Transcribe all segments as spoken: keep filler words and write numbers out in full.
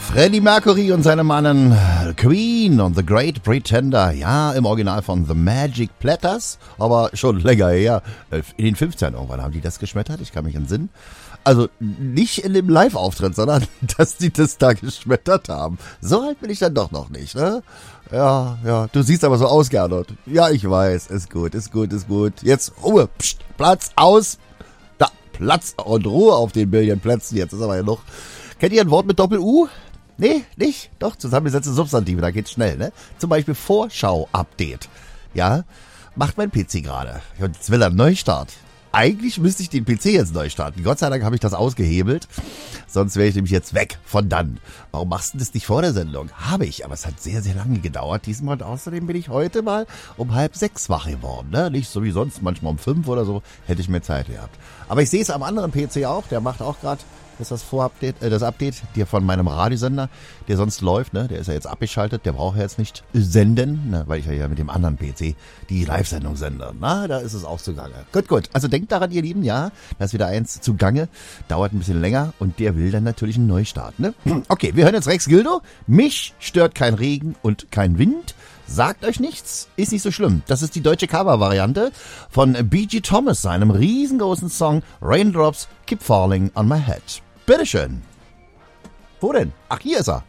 Freddie Mercury und seine Mannen Queen und The Great Pretender. Ja, im Original von The Magic Platters, aber schon länger her. In den fünfzigern irgendwann haben die das geschmettert, ich kann mich entsinnen. Also nicht in dem Live-Auftritt, sondern dass die das da geschmettert haben. So alt bin ich dann doch noch nicht, ne? Ja, ja, du siehst aber so aus, Gernot. Ja, ich weiß, ist gut, ist gut, ist gut. Jetzt Ruhe, Psst, Platz, aus. Da, Platz und Ruhe auf den Million-Plätzen. Jetzt ist aber ja noch. Kennt ihr ein Wort mit Doppel-U? Nee, nicht? Doch, zusammengesetzte Substantive, da geht's schnell, ne? Zum Beispiel Vorschau-Update. Ja, macht mein P C gerade. Und jetzt will er einen Neustart. Eigentlich müsste ich den P C jetzt neu starten. Gott sei Dank habe ich das ausgehebelt. Sonst wäre ich nämlich jetzt weg von dann. Warum machst du das nicht vor der Sendung? Habe ich, aber es hat sehr, sehr lange gedauert diesmal. Und außerdem bin ich heute mal um halb sechs wach geworden. Ne? Nicht so wie sonst, manchmal um fünf oder so. Hätte ich mehr Zeit gehabt. Aber ich sehe es am anderen P C auch. Der macht auch gerade das, das Vorupdate, äh, das Update der von meinem Radiosender, der sonst läuft. Ne? Der ist ja jetzt abgeschaltet. Der braucht ja jetzt nicht senden, ne? Weil ich ja mit dem anderen P C die Live-Sendung sende. Na, da ist es auch zugange. Gut, gut. Also denkt daran, ihr Lieben, ja, da ist wieder eins zugange. Dauert ein bisschen länger und der will dann natürlich einen Neustart. Ne? Okay, wir hören jetzt Rex Gildo. Mich stört kein Regen und kein Wind. Sagt euch nichts, ist nicht so schlimm. Das ist die deutsche Cover-Variante von B G Thomas, seinem riesengroßen Song Raindrops Keep Falling on My Head. Bitteschön. Wo denn? Ach, hier ist er.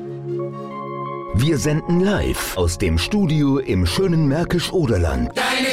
Wir senden live aus dem Studio im schönen Märkisch-Oderland.